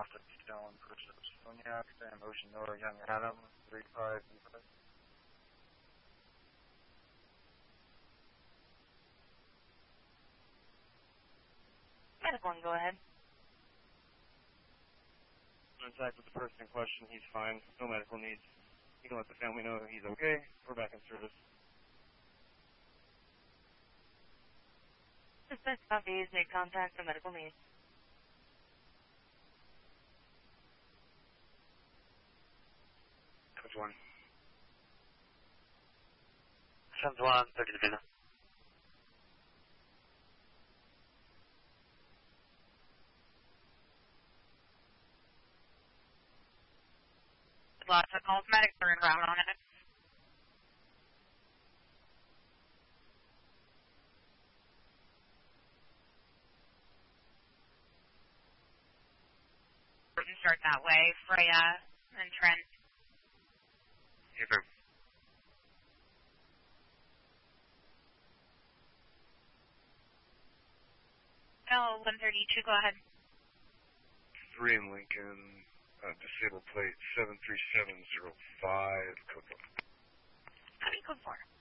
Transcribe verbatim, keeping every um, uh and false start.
Alpha Stone versus Soniac, Sam Ocean Nora Young Adam, three five B five. Medical one, go ahead. Contact with the person in question, he's fine, no medical needs. You can let the family know that he's okay. We're back in service. Suspect copies, make contact for medical needs. Coach one. Seven one, thirty to Villa. Lots of calls, medics are in route on it. Start that way, Freya and Trent. Yes, sir. L one thirty-two, go ahead. Three in Lincoln, uh, disabled plate seven three seven zero five, code four. How do you code four?